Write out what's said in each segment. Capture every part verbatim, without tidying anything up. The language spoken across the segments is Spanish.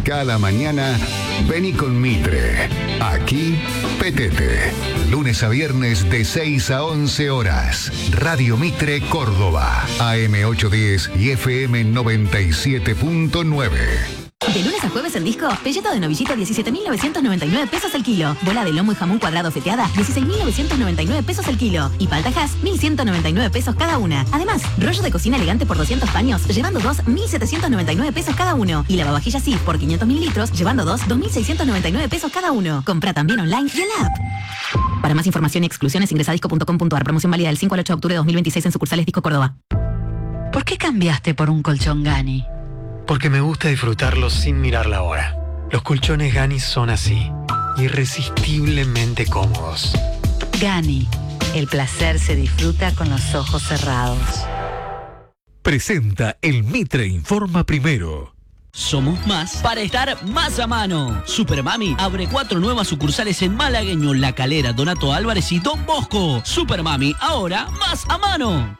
Cada mañana, vení con Mitre. Aquí, Petete. Lunes a viernes de seis a once horas. Radio Mitre Córdoba. A M ochocientos diez y F M noventa y siete punto nueve. De lunes a jueves en Disco, pelleto de novillito diecisiete mil novecientos noventa y nueve pesos el kilo. Bola de lomo y jamón cuadrado feteada, dieciséis mil novecientos noventa y nueve pesos el kilo. Y paltajas, mil ciento noventa y nueve pesos cada una. Además, rollo de cocina elegante por doscientos paños, llevando dos, mil setecientos noventa y nueve pesos cada uno. Y lavavajillas Sif por quinientos mililitros, llevando dos, dos mil seiscientos noventa y nueve pesos cada uno. Compra también online y en la app. Para más información y exclusiones, ingresa a disco punto com punto ar. Promoción válida del cinco al ocho de octubre de dos mil veintiséis en sucursales Disco Córdoba. ¿Por qué cambiaste por un colchón Gani? Porque me gusta disfrutarlos sin mirar la hora. Los colchones Gani son así, irresistiblemente cómodos. Gani, el placer se disfruta con los ojos cerrados. Presenta el Mitre Informa Primero. Somos más para estar más a mano. Supermami abre cuatro nuevas sucursales en Malagueño, La Calera, Donato Álvarez y Don Bosco. Supermami, ahora más a mano.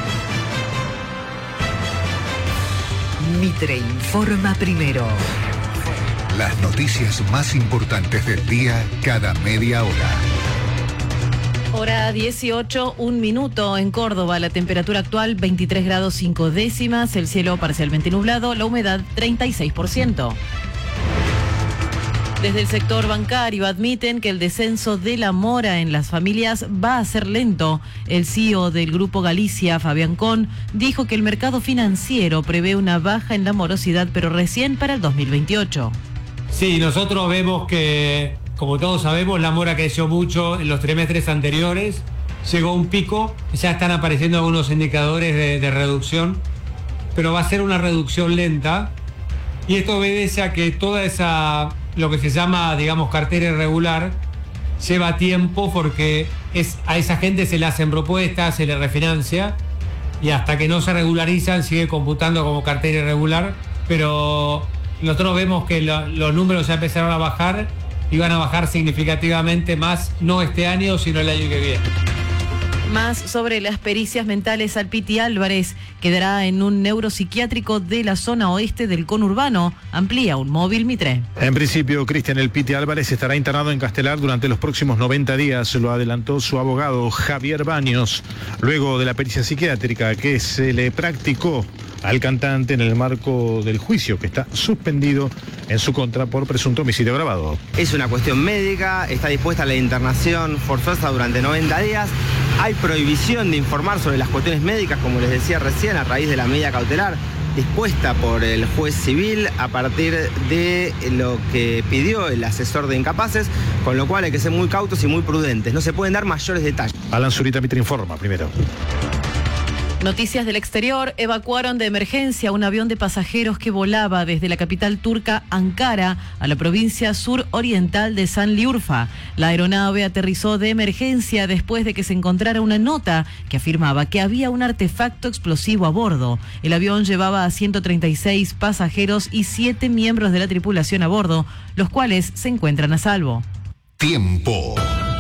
Mitre Informa Primero. Las noticias más importantes del día cada media hora. Hora dieciocho, un minuto en Córdoba. La temperatura actual veintitrés grados cinco décimas, el cielo parcialmente nublado, la humedad treinta y seis por ciento. Desde el sector bancario admiten que el descenso de la mora en las familias va a ser lento. El C E O del Grupo Galicia, Fabián Con, dijo que el mercado financiero prevé una baja en la morosidad, pero recién para el dos mil veintiocho. Sí, nosotros vemos que, como todos sabemos, la mora creció mucho en los trimestres anteriores. Llegó a un pico, ya están apareciendo algunos indicadores de, de reducción, pero va a ser una reducción lenta. Y esto obedece a que toda esa, lo que se llama, digamos, cartera irregular, lleva tiempo porque es, a esa gente se le hacen propuestas, se le refinancia y hasta que no se regularizan sigue computando como cartera irregular, pero nosotros vemos que lo, los números ya empezaron a bajar y van a bajar significativamente más, no este año, sino el año que viene. Más sobre las pericias mentales al Piti Álvarez. Quedará en un neuropsiquiátrico de la zona oeste del conurbano. Amplía un móvil Mitre. En principio, Cristian El Piti Álvarez estará internado en Castelar durante los próximos noventa días. Lo adelantó su abogado Javier Baños, luego de la pericia psiquiátrica que se le practicó al cantante en el marco del juicio que está suspendido en su contra por presunto homicidio agravado. Es una cuestión médica, está dispuesta a la internación forzosa durante noventa días. Hay prohibición de informar sobre las cuestiones médicas, como les decía recién, a raíz de la medida cautelar dispuesta por el juez civil a partir de lo que pidió el asesor de incapaces, con lo cual hay que ser muy cautos y muy prudentes. No se pueden dar mayores detalles. Alan Zurita, Mitre Informa, primero. Noticias del exterior. Evacuaron de emergencia un avión de pasajeros que volaba desde la capital turca Ankara a la provincia suroriental de Sanliurfa. La aeronave aterrizó de emergencia después de que se encontrara una nota que afirmaba que había un artefacto explosivo a bordo. El avión llevaba a ciento treinta y seis pasajeros y siete miembros de la tripulación a bordo, los cuales se encuentran a salvo. Tiempo.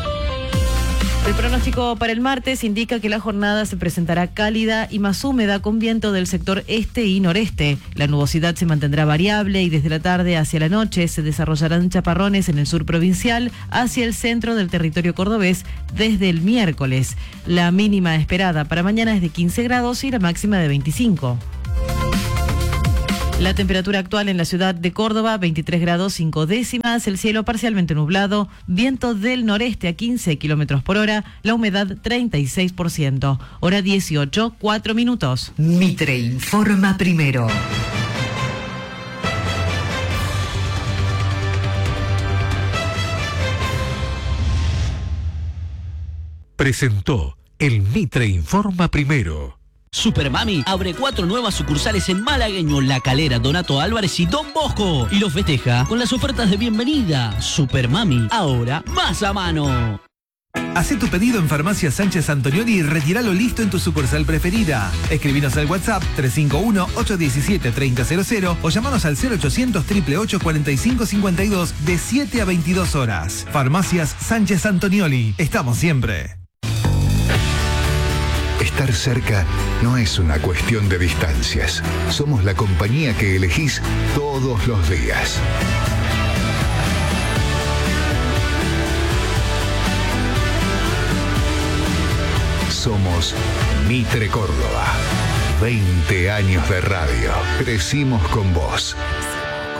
El pronóstico para el martes indica que la jornada se presentará cálida y más húmeda con viento del sector este y noreste. La nubosidad se mantendrá variable y desde la tarde hacia la noche se desarrollarán chaparrones en el sur provincial hacia el centro del territorio cordobés desde el miércoles. La mínima esperada para mañana es de quince grados y la máxima de veinticinco. La temperatura actual en la ciudad de Córdoba, veintitrés grados cinco décimas, el cielo parcialmente nublado, viento del noreste a quince kilómetros por hora, la humedad treinta y seis por ciento. Hora dieciocho, cuatro minutos. Mitre Informa Primero. Presentó el Mitre Informa Primero. Supermami abre cuatro nuevas sucursales en Malagueño, La Calera, Donato Álvarez y Don Bosco. Y los festeja con las ofertas de bienvenida. Supermami, ahora más a mano. Hacé tu pedido en Farmacia Sánchez Antonioli y retíralo listo en tu sucursal preferida. Escribinos al WhatsApp tres cinco uno, ocho uno siete, tres cero cero cero o llamanos al cero ochocientos, ocho ocho ocho, cuatro cinco cinco dos de siete a veintidós horas. Farmacias Sánchez Antonioli. Estamos siempre. Estar cerca no es una cuestión de distancias. Somos la compañía que elegís todos los días. Somos Mitre Córdoba. veinte años de radio. Crecimos con vos.